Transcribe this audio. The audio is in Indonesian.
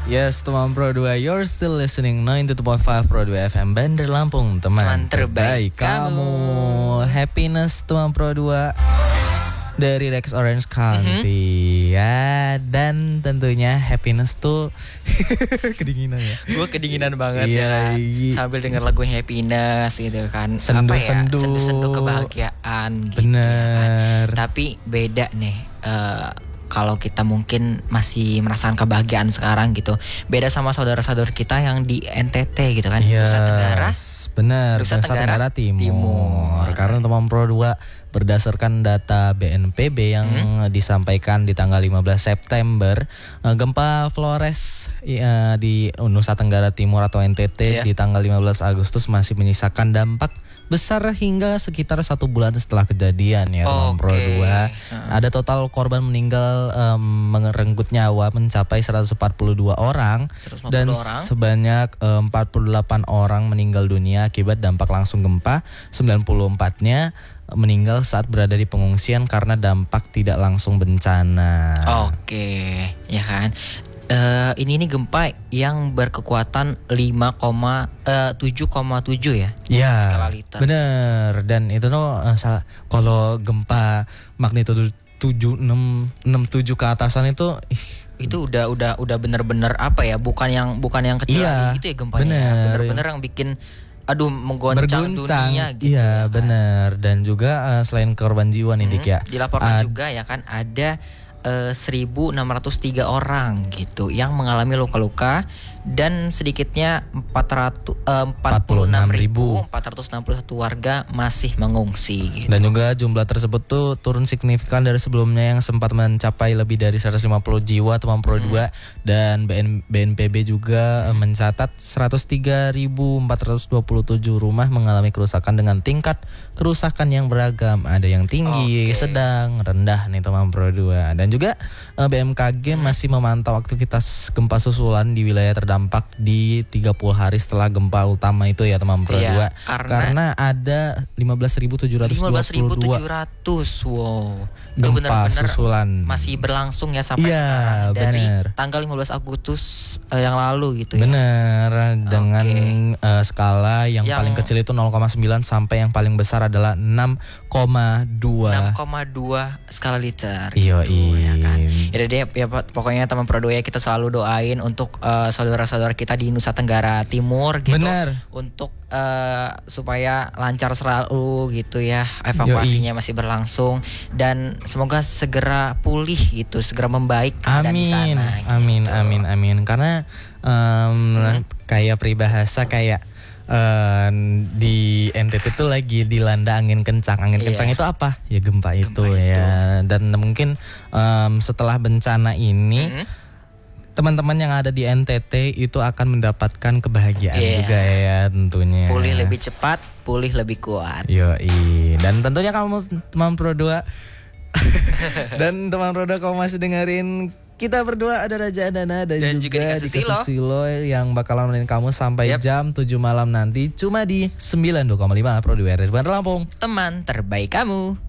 Yes, teman Pro 2, you're still listening 92.5 Pro 2 FM Bandar Lampung, teman terbaik kamu. Happiness teman Pro 2 dari Rex Orange County. Ya, dan tentunya happiness tuh kedinginan ya. Gue kedinginan banget ya. Sambil denger lagu Happiness gitu kan. Sendu-sendu kebahagiaan gitu. Bener. Ya kan? Tapi beda nih. Kalau kita mungkin masih merasakan kebahagiaan sekarang gitu, beda sama saudara-saudara kita yang di NTT gitu kan, Nusa Tenggara. Benar, Nusa Tenggara Timur. Karena teman Pro 2 berdasarkan data BNPB yang disampaikan di tanggal 15 September, gempa Flores di Nusa Tenggara Timur atau NTT di tanggal 15 Agustus masih menyisakan dampak besar hingga sekitar 1 bulan setelah kejadian ya teman Pro 2. Ada total korban meninggal merenggut nyawa mencapai 142 orang dan sebanyak 48 orang meninggal dunia akibat dampak langsung gempa. 94-nya meninggal saat berada di pengungsian karena dampak tidak langsung bencana. Ya kan. Ini gempa yang berkekuatan 7,7 ya. Skala liter. Bener. Dan itu kalau gempa magnitudo 7,67 ke atasan itu udah bener-bener apa ya? Bukan yang kecil lagi gitu ya gempanya. Bener-bener yang bikin menggoncang dunia gitu. Iya, bener. Dan juga selain korban jiwa nih Dik ya. Dilaporkan juga ya kan ada 1.603 orang gitu yang mengalami luka-luka dan sedikitnya 46.461 warga masih mengungsi gitu. Dan juga jumlah tersebut tuh turun signifikan dari sebelumnya yang sempat mencapai lebih dari 150 jiwa teman Pro 2 dan BNPB juga mencatat 103.427 rumah mengalami kerusakan dengan tingkat kerusakan yang beragam. Ada yang tinggi, sedang, rendah nih teman Pro 2. Dan juga BMKG masih memantau aktivitas gempa susulan di wilayah terdampak di 30 hari setelah gempa utama itu ya teman Pro 2. Karena ada 15.722 wow. Itu benar-benar susulan masih berlangsung ya sampai sekarang dari tanggal 15 Agustus yang lalu gitu ya. Benar, dengan skala yang paling kecil itu 0,9 sampai yang paling besar adalah 6,2 skala liter. Iya. Ya kan. Ya pokoknya teman Pro 2 ya, kita selalu doain untuk saudara-saudara kita di Nusa Tenggara Timur gitu. Benar. Untuk supaya lancar selalu gitu ya, evakuasinya masih berlangsung dan semoga segera pulih gitu, segera membaik keadaan di sana. Amin. Karena kayak peribahasa kayak di NTT itu lagi dilanda angin kencang. Angin kencang itu apa? Ya gempa itu ya. Dan mungkin setelah bencana ini teman-teman yang ada di NTT itu akan mendapatkan kebahagiaan juga ya tentunya. Pulih lebih cepat, pulih lebih kuat. Yoi. Dan tentunya kamu teman Pro 2 dan teman Pro 2 kamu masih dengerin kita berdua, ada Raja Adana dan juga Dika Susilo yang bakalan nemenin kamu sampai jam 7 malam nanti cuma di 92,5 Pro 2 Bandar Lampung. Teman terbaik kamu.